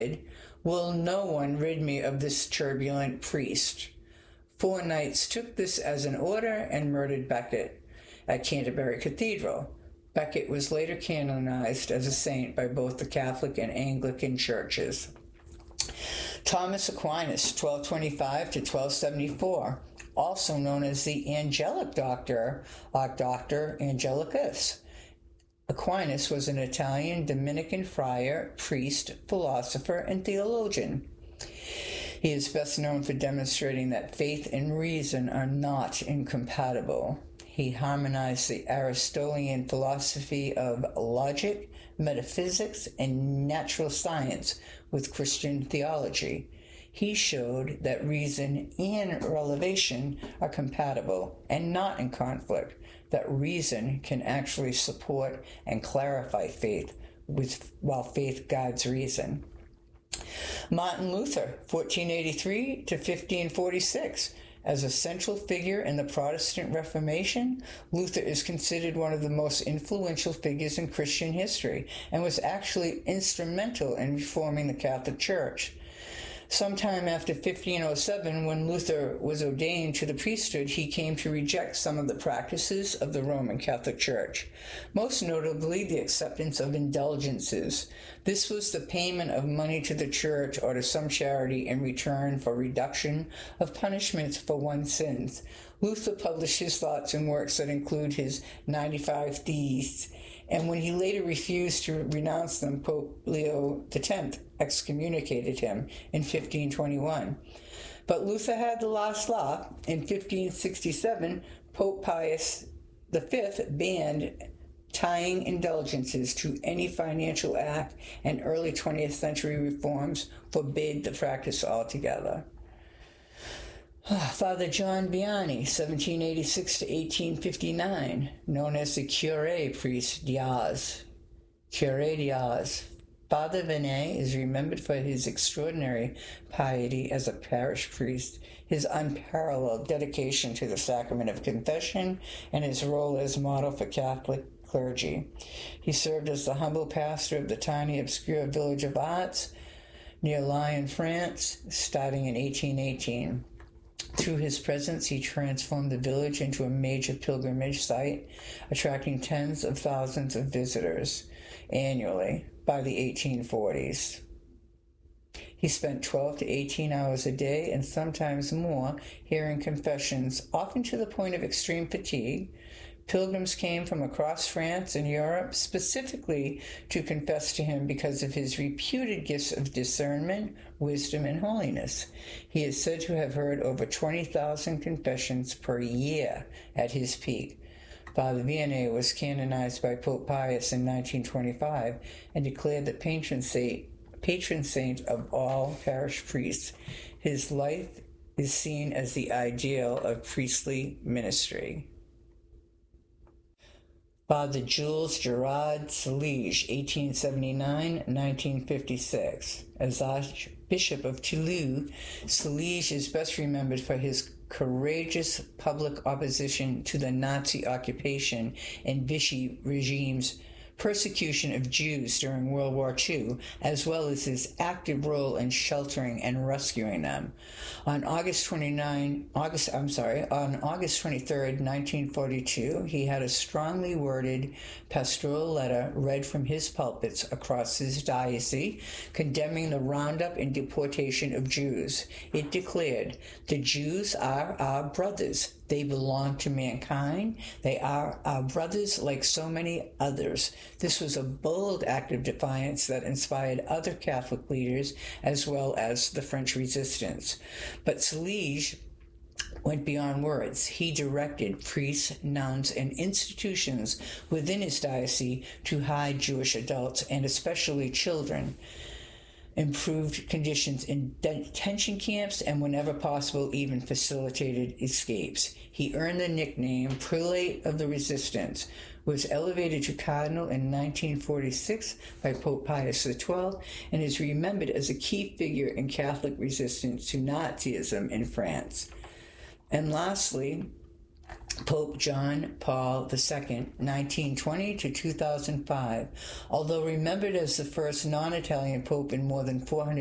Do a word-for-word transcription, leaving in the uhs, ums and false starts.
"Will no one rid me of this turbulent priest?" Four knights took this as an order and murdered Becket at Canterbury Cathedral. Becket was later canonized as a saint by both the Catholic and Anglican churches. Thomas Aquinas, twelve twenty-five to twelve seventy-four, also known as the Angelic Doctor, or Doctor Angelicus. Aquinas was an Italian Dominican friar, priest, philosopher, and theologian. He is best known for demonstrating that faith and reason are not incompatible. He harmonized the Aristotelian philosophy of logic, metaphysics, and natural science with Christian theology. He showed that reason and revelation are compatible and not in conflict, that reason can actually support and clarify faith, with, while faith guides reason. Martin Luther, fourteen eighty-three to fifteen forty-six. As a central figure in the Protestant Reformation, Luther is considered one of the most influential figures in Christian history and was actually instrumental in reforming the Catholic Church. Sometime after fifteen oh seven, when Luther was ordained to the priesthood, he came to reject some of the practices of the Roman Catholic Church, most notably the acceptance of indulgences. This was the payment of money to the church or to some charity in return for reduction of punishments for one's sins. Luther published his thoughts in works that include his ninety-five Theses, and when he later refused to renounce them, Pope Leo the tenth excommunicated him in fifteen twenty-one. But Luther had the last laugh. In fifteen sixty-seven, Pope Pius the fifth banned tying indulgences to any financial act, and early twentieth century reforms forbade the practice altogether. Father John Vianney, seventeen eighty-six to eighteen fifty-nine, known as the Curé priest Diaz. Curé Diaz. Father Vianney is remembered for his extraordinary piety as a parish priest, his unparalleled dedication to the sacrament of confession, and his role as model for Catholic clergy. He served as the humble pastor of the tiny, obscure village of Arts near Lyon, France, starting in eighteen eighteen. Through his presence, he transformed the village into a major pilgrimage site, attracting tens of thousands of visitors annually by the eighteen forties. He spent twelve to eighteen hours a day and sometimes more hearing confessions, often to the point of extreme fatigue. Pilgrims came from across France and Europe specifically to confess to him because of his reputed gifts of discernment, wisdom, and holiness. He is said to have heard over twenty thousand confessions per year at his peak. Father Vianney was canonized by Pope Pius in nineteen twenty-five and declared the patron saint, patron saint of all parish priests. His life is seen as the ideal of priestly ministry. Father Jules Gerard Celige, eighteen seventy-nine to nineteen fifty-six. As Archbishop of Toulouse, Celige is best remembered for his courageous public opposition to the Nazi occupation and Vichy regime's persecution of Jews during World War Two, as well as his active role in sheltering and rescuing them. On August twenty-ninth, August, I'm sorry, on August twenty-third, nineteen forty-two, he had a strongly worded pastoral letter read from his pulpits across his diocese, condemning the roundup and deportation of Jews. It declared, "The Jews are our brothers. They belong to mankind. They are our brothers like so many others." This was a bold act of defiance that inspired other Catholic leaders as well as the French resistance. But Celige went beyond words. He directed priests, nuns, and institutions within his diocese to hide Jewish adults and especially children, improved conditions in detention camps, and whenever possible even facilitated escapes. He earned the nickname Prelate of the Resistance, was elevated to cardinal in nineteen forty-six by Pope Pius the twelfth, and is remembered as a key figure in Catholic resistance to Nazism in France. And lastly, Pope John Paul the Second, nineteen twenty to two thousand five. Although remembered as the first non-Italian pope in more than four hundred